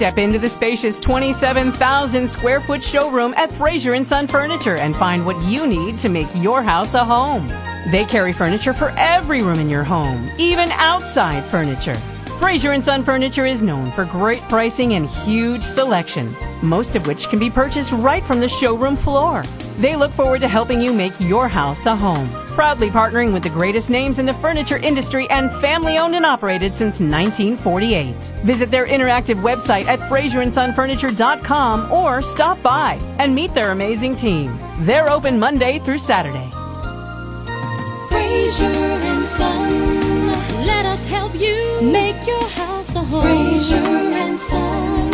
Step into the spacious 27,000 square foot showroom at Fraser & Son Furniture and find what you need to make your house a home. They carry furniture for every room in your home, even outside furniture. Fraser & Son Furniture is known for great pricing and huge selection, most of which can be purchased right from the showroom floor. They look forward to helping you make your house a home. Proudly partnering with the greatest names in the furniture industry and family-owned and operated since 1948. Visit their interactive website at FraserandSonFurniture.com or stop by and meet their amazing team. They're open Monday through Saturday. Fraser and Son, let us help you make your house a home. Fraser and Son.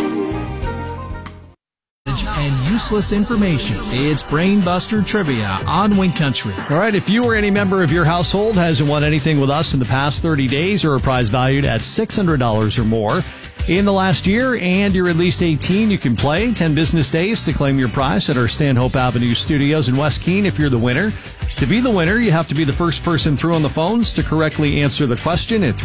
And useless information. It's Brainbuster Trivia on Wink Country. All right, if you or any member of your household hasn't won anything with us in the past 30 days or a prize valued at $600 or more in the last year and you're at least 18, you can play 10 business days to claim your prize at our Stanhope Avenue studios in West Keene if you're the winner. To be the winner, you have to be the first person through on the phones to correctly answer the question at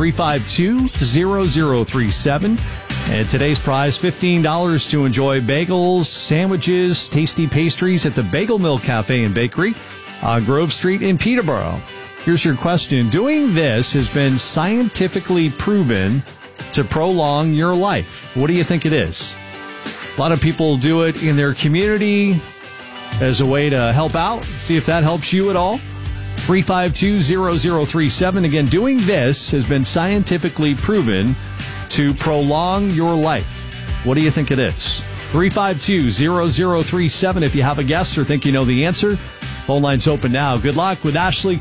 352-0037. And today's prize, $15 to enjoy bagels, sandwiches, tasty pastries at the Bagel Mill Cafe and Bakery on Grove Street in Peterborough. Here's your question. Doing this has been scientifically proven to prolong your life. What do you think it is? A lot of people do it in their community as a way to help out. See if that helps you at all. 352-0037. Again, doing this has been scientifically proven to prolong your life. What do you think it is? 352-0037. If you have a guess or think you know the answer, phone line's open now. Good luck with Ashley